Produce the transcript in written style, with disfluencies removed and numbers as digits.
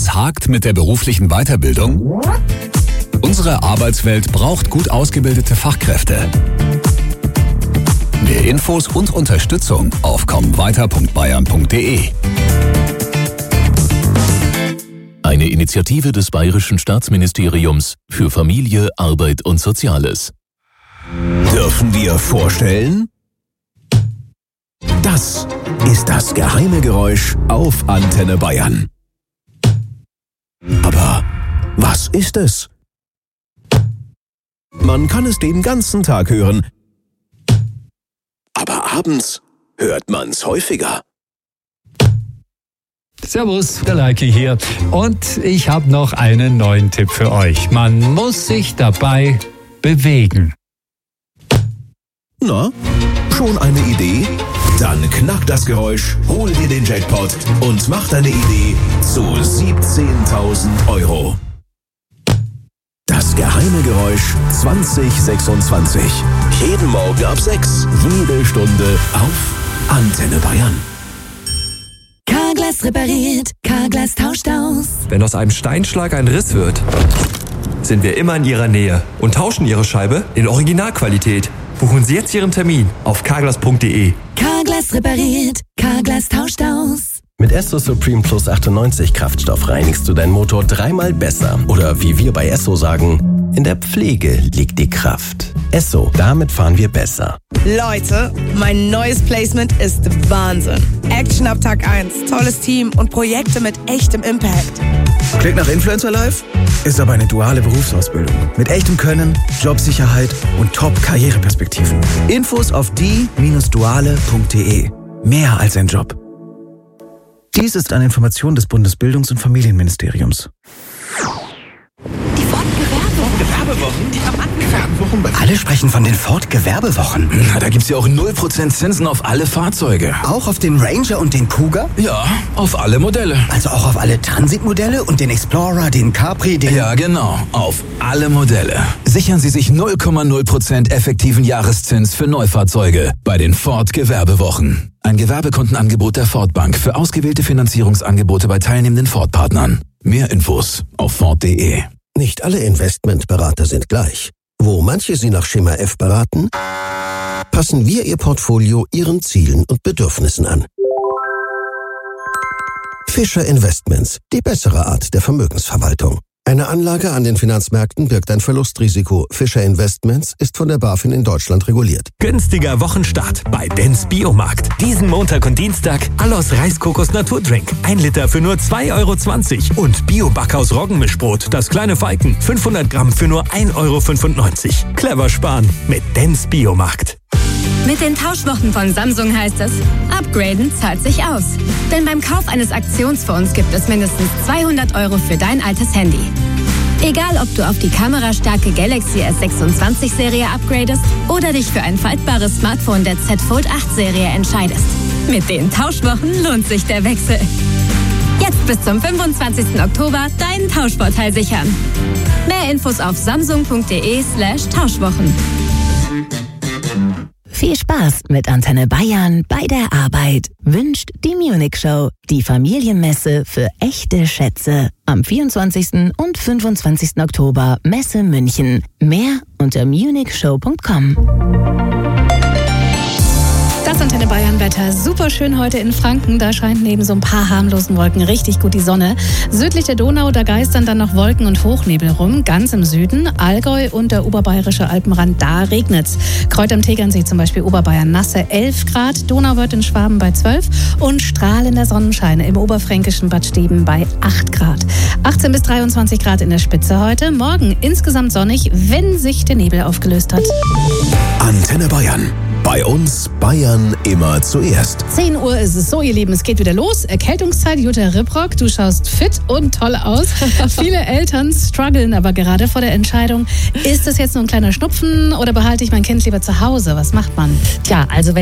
Es hakt mit der beruflichen Weiterbildung? Unsere Arbeitswelt braucht gut ausgebildete Fachkräfte. Mehr Infos und Unterstützung auf kommweiter.bayern.de. Eine Initiative des Bayerischen Staatsministeriums für Familie, Arbeit und Soziales. Dürfen wir vorstellen? Das ist das geheime Geräusch auf Antenne Bayern. Aber was ist es? Man kann es den ganzen Tag hören, aber abends hört man's häufiger. Servus, der Leiki hier. Und ich habe noch einen neuen Tipp für euch. Man muss sich dabei bewegen. Na, schon eine Idee? Dann knack das Geräusch, hol dir den Jackpot und mach deine Idee zu 17.000 €. Das geheime Geräusch 2026. Jeden Morgen ab 6, jede Stunde auf Antenne Bayern. Carglass repariert, Carglass tauscht aus. Wenn aus einem Steinschlag ein Riss wird, sind wir immer in Ihrer Nähe und tauschen Ihre Scheibe in Originalqualität. Buchen Sie jetzt Ihren Termin auf carglass.de. Carglass repariert, Carglass tauscht aus. Mit Esso Supreme Plus 98 Kraftstoff reinigst du deinen Motor 3-mal besser. Oder wie wir bei Esso sagen, in der Pflege liegt die Kraft. Esso, damit fahren wir besser. Leute, mein neues Placement ist Wahnsinn. Action ab Tag 1, tolles Team und Projekte mit echtem Impact. Klingt nach Influencer Life? Ist aber eine duale Berufsausbildung. Mit echtem Können, Jobsicherheit und Top-Karriereperspektiven. Infos auf die-duale.de. Mehr als ein Job. Dies ist eine Information des Bundesbildungs- und Familienministeriums. Die Ford-Gewerbewochen? Gewerbewochen? Alle sprechen von den Ford-Gewerbewochen. Na, da gibt's ja auch 0% Zinsen auf alle Fahrzeuge. Auch auf den Ranger und den Kuga? Ja, auf alle Modelle. Also auch auf alle Transitmodelle und den Explorer, den Capri, den... Ja, genau. Auf alle Modelle. Sichern Sie sich 0,0% effektiven Jahreszins für Neufahrzeuge bei den Ford-Gewerbewochen. Ein Gewerbekontenangebot der Ford Bank für ausgewählte Finanzierungsangebote bei teilnehmenden Ford-Partnern. Mehr Infos auf Ford.de. Nicht alle Investmentberater sind gleich. Wo manche Sie nach Schema F beraten, passen wir Ihr Portfolio Ihren Zielen und Bedürfnissen an. Fischer Investments, die bessere Art der Vermögensverwaltung. Eine Anlage an den Finanzmärkten birgt ein Verlustrisiko. Fischer Investments ist von der BaFin in Deutschland reguliert. Günstiger Wochenstart bei Benz Biomarkt. Diesen Montag und Dienstag Allos Reiskokos Naturdrink. 1 Liter für nur 2,20 € und Bio-Backhaus Roggenmischbrot. Das kleine Falken. 500 Gramm für nur 1,95 €. Clever sparen mit Benz Biomarkt. Mit den Tauschwochen von Samsung heißt es, upgraden zahlt sich aus. Denn beim Kauf eines Aktionsfonds gibt es mindestens 200 € für dein altes Handy. Egal, ob du auf die kamerastarke Galaxy S26-Serie upgradest oder dich für ein faltbares Smartphone der Z Fold 8-Serie entscheidest. Mit den Tauschwochen lohnt sich der Wechsel. Jetzt bis zum 25. Oktober deinen Tauschvorteil sichern. Mehr Infos auf samsung.de/Tauschwochen. Viel Spaß mit Antenne Bayern bei der Arbeit. Wünscht die Munich Show, die Familienmesse für echte Schätze. Am 24. und 25. Oktober Messe München. Mehr unter munichshow.com. Das Antenne Bayern Wetter. Super schön heute in Franken. Da scheint neben so ein paar harmlosen Wolken richtig gut die Sonne. Südlich der Donau, da geistern dann noch Wolken und Hochnebel rum. Ganz im Süden, Allgäu und der oberbayerische Alpenrand, da regnet's. Kreuz am Tegernsee zum Beispiel, Oberbayern nasse 11 Grad. Donauwörth in Schwaben bei 12 und strahlender Sonnenschein im oberfränkischen Bad Steben bei 8 Grad. 18 bis 23 Grad in der Spitze heute. Morgen insgesamt sonnig, wenn sich der Nebel aufgelöst hat. Antenne Bayern. Bei uns Bayern immer zuerst. 10 Uhr ist es so, ihr Lieben, es geht wieder los. Erkältungszeit, Jutta Ripprock, du schaust fit und toll aus. Viele Eltern strugglen aber gerade vor der Entscheidung, ist das jetzt nur ein kleiner Schnupfen oder behalte ich mein Kind lieber zu Hause? Was macht man? Tja, also wenn